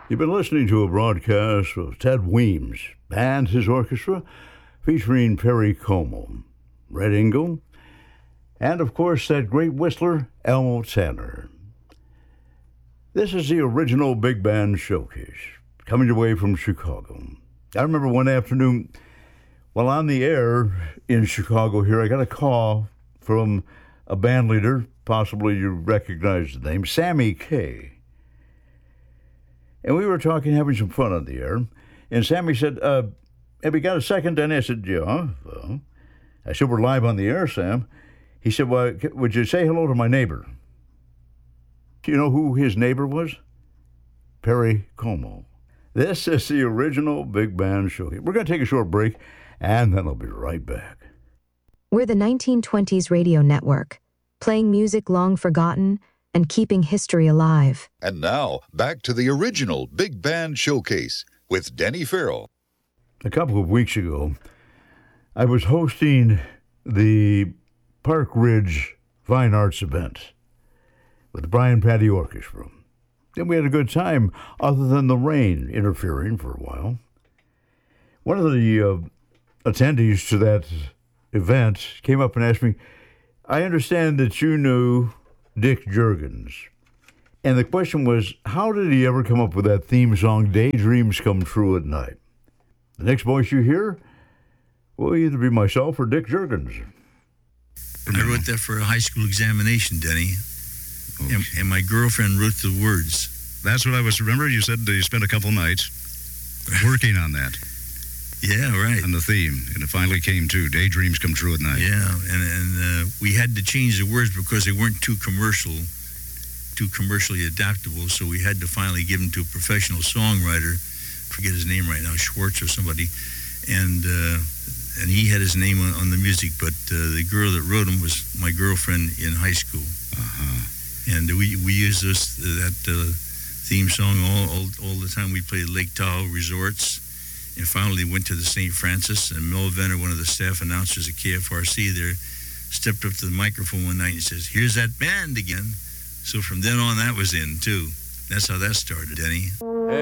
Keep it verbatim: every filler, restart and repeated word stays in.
You've been listening to a broadcast of Ted Weems and his orchestra featuring Perry Como, Red Ingle, and of course that great whistler, Elmo Tanner. This is the original Big Band Showcase, coming your way from Chicago. I remember one afternoon while on the air in Chicago here, I got a call from a band leader, possibly you recognize the name, Sammy Kaye. And we were talking, having some fun on the air. And Sammy said, uh, have you got a second, Danny? I said, yeah. Well, I said, we're live on the air, Sam. He said, well, would you say hello to my neighbor? Do you know who his neighbor was? Perry Como. This is the original Big Band Show. We're going to take a short break, and then I'll be right back. We're the nineteen twenties Radio Network, playing music long forgotten and keeping history alive. And now, back to the original Big Band Showcase with Denny Farrell. A couple of weeks ago, I was hosting the Park Ridge Fine Arts event with the Brian Patty Orchestra. And we had a good time, other than the rain interfering for a while. One of the uh, attendees to that event came up and asked me, I understand that you knew Dick Juergens. And the question was, how did he ever come up with that theme song, Daydreams Come True at Night? The next voice you hear will either be myself or Dick Juergens. I wrote that for a high school examination, Denny. Oh, and, and my girlfriend wrote the words. That's what I was, remember you said you spent a couple nights working on that. Yeah, right. And the theme, and it finally came to Daydreams Come True at Night. Yeah, and and uh, we had to change the words because they weren't too commercial, too commercially adaptable. So we had to finally give them to a professional songwriter. I forget his name right now, Schwartz or somebody, and uh, and he had his name on, on the music. But uh, the girl that wrote them was my girlfriend in high school, Uh-huh. and we we used this that uh, theme song all, all all the time. We played Lake Tahoe resorts. And finally went to the Saint Francis, and Mel Venner, one of the staff announcers at K F R C there, stepped up to the microphone one night and says, here's that band again. So from then on, that was in, too. That's how that started, Denny.